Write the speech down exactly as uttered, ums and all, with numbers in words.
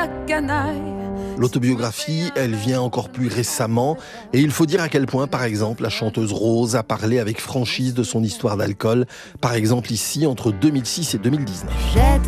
la canaille. L'autobiographie, elle vient encore plus récemment et il faut dire à quel point, par exemple, la chanteuse Rose a parlé avec franchise de son histoire d'alcool, par exemple ici entre deux mille six et deux mille dix-neuf.